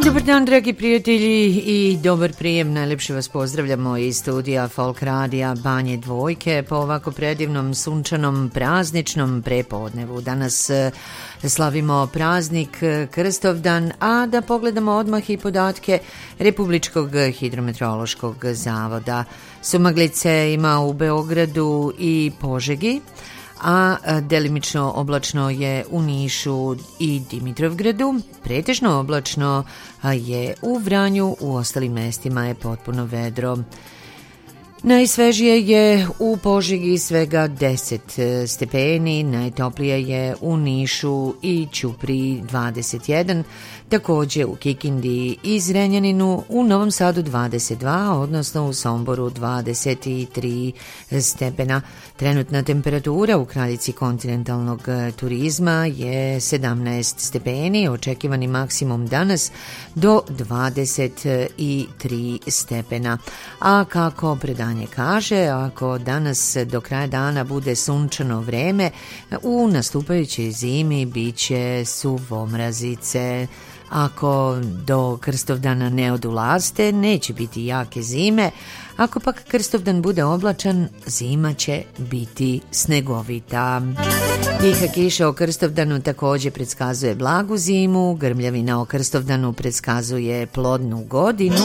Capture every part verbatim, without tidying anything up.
Dobar dan, dragi prijatelji, i dobar prijem. Najlepše vas pozdravljamo iz studija Folk Radija Banje Dvojke po ovako predivnom, sunčanom, prazničnom prepodnevu. Danas slavimo praznik Krstovdan, a da pogledamo odmah i podatke Republičkog hidrometeorološkog zavoda. Sumaglice ima u Beogradu i Požegi, a delimično oblačno je u Nišu i Dimitrovgradu. Pretežno oblačno je u Vranju, u ostalim mestima je potpuno vedro. Najsvežije je u Požegi svega deset stepeni, najtoplije je u Nišu i Ćupriji dvadeset jedan, takođe u Kikindi i Zrenjaninu, u Novom Sadu dvadeset dva, odnosno u Somboru dvadeset tri stepena. Trenutna temperatura u kraljici kontinentalnog turizma je sedamnaest stepeni, očekivani maksimum danas do dvadeset tri stepena. A kako predanje kaže, ako danas do kraja dana bude sunčano vreme, u nastupajućoj zimi biće suvomrazice. Ako do Krstovdana ne odu laste, neće biti jake zime. Ako pak Krstovdan bude oblačan, zima će biti snegovita. Tiha kiša o Krstovdanu takođe predskazuje blagu zimu, grmljavina o Krstovdanu predskazuje plodnu godinu.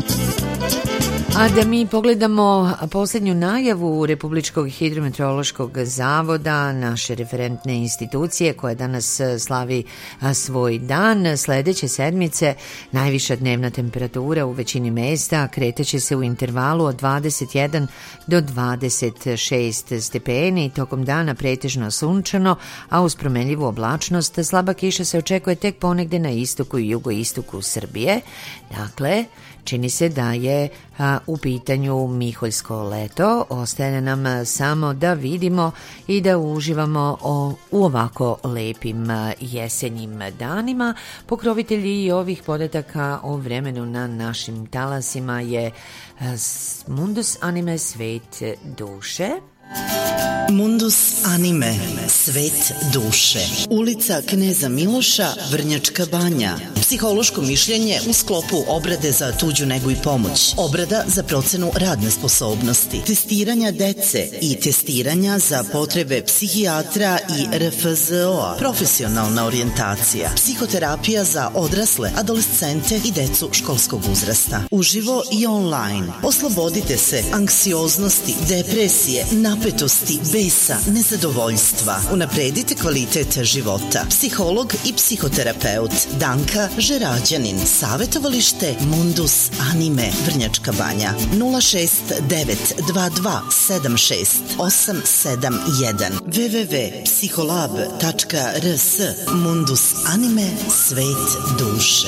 A da mi pogledamo poslednju najavu Republičkog hidrometeorološkog zavoda, naše referentne institucije koja danas slavi svoj dan. Sledeće sedmice najviša dnevna temperatura u većini mesta kretaće se u intervalu od dvadeset jedan do dvadeset šest stepeni, tokom dana pretežno sunčano, a uz promenljivu oblačnost slaba kiša se očekuje tek ponegde na istoku i jugoistoku Srbije. Dakle, čini se da je a, u pitanju miholjsko leto. Ostaje nam samo da vidimo i da uživamo o, u ovako lepim a, jesenjim danima. Pokrovitelji ovih podataka o vremenu na našim talasima je a, Mundus Anime, svet duše. Mundus Anime, svet duše. Ulica Kneza Miloša, Vrnjačka Banja. Psihološko mišljenje u sklopu obrade za tuđu negu i pomoć. Obrada za procenu radne sposobnosti. Testiranja dece i testiranja za potrebe psihijatra i R F Z O-a. Profesionalna orijentacija. Psihoterapija za odrasle, adolescente i decu školskog uzrasta. Uživo i online. Oslobodite se anksioznosti, depresije, napetosti, besa, nezadovoljstva. Unapredite kvalitet života. Psiholog i psihoterapeut Danka Žerađanin. Savetovalište Mundus Anime, Vrnjačka Banja. nula šest devet dva dva sedam šest osam sedam jedan w w w tačka psiholab tačka r s. Mundus Anime, svet duše.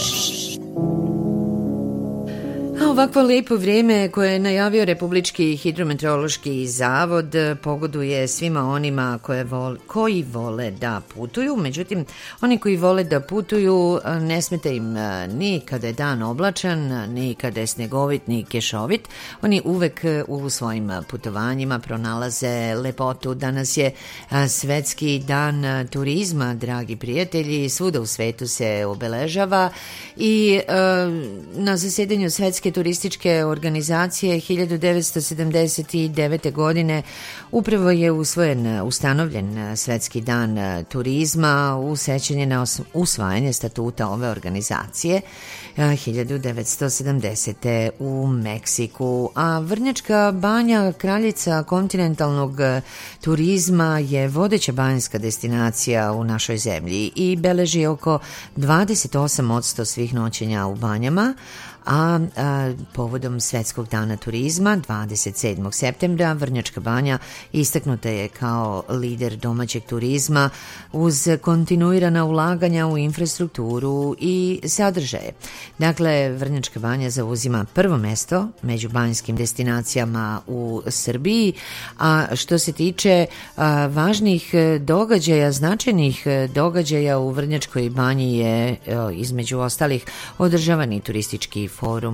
Ovakvo lepo vrijeme koje je najavio Republički hidrometeorološki zavod pogoduje svima onima koje vole, koji vole da putuju. Međutim, oni koji vole da putuju ne smeta im ni kada je dan oblačan, ni kada je snegovit, ni kešovit. Oni uvek u svojim putovanjima pronalaze lepotu. Danas je svetski dan turizma, dragi prijatelji. Svuda u svetu se obeležava i na zasedanju Svetske turističke organizacije hiljadu devetsto sedamdeset devete. godine upravo je usvojen, ustanovljen Svetski dan turizma u sećanje na usvajanje statuta ove organizacije hiljadu devetsto sedamdesete. u Meksiku. A Vrnjačka Banja, kraljica kontinentalnog turizma, je vodeća banjska destinacija u našoj zemlji i beleži oko dvadeset osam posto svih noćenja u banjama, a, a povodom Svetskog dana turizma dvadeset sedmog septembra Vrnjačka Banja istaknuta je kao lider domaćeg turizma uz kontinuirana ulaganja u infrastrukturu i sadržaje. Dakle, Vrnjačka Banja zauzima prvo mesto među banjskim destinacijama u Srbiji, a što se tiče a, važnih događaja, značajnih događaja u Vrnjačkoj Banji je a, između ostalih održavani turistički forum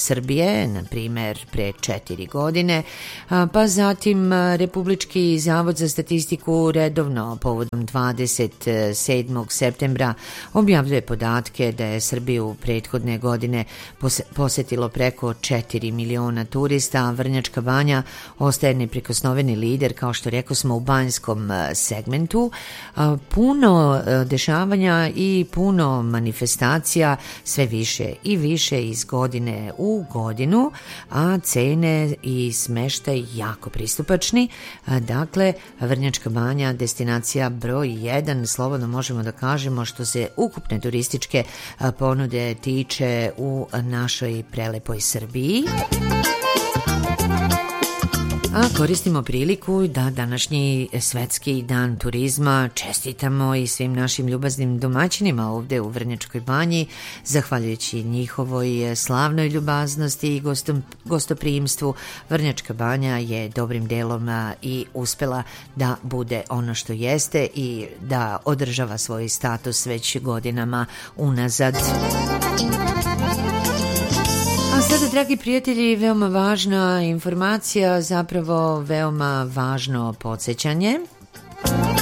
Srbije, na primjer pre četiri godine, pa zatim Republički zavod za statistiku redovno povodom dvadeset sedmog septembra objavljuje podatke da je Srbiju prethodne godine posetilo preko četiri miliona turista, a Vrnjačka Banja ostaje neprikosnoveni lider, kao što rekao smo, u banjskom segmentu. Puno dešavanja i puno manifestacija, sve više i više iz godine u godinu, a cene i smeštaj jako pristupačni. Dakle, Vrnjačka Banja destinacija broj jedan, slobodno možemo da kažemo, što se ukupne turističke ponude tiče u našoj prelepoj Srbiji. A koristimo priliku da današnji Svetski dan turizma čestitamo i svim našim ljubaznim domaćinima ovde u Vrnjačkoj Banji, zahvaljujući njihovoj slavnoj ljubaznosti i gostom, gostoprimstvu. Vrnjačka Banja je dobrim delom i uspela da bude ono što jeste i da održava svoj status već godinama unazad. A sada, dragi prijatelji, veoma važna informacija, zapravo veoma važno podsjećanje.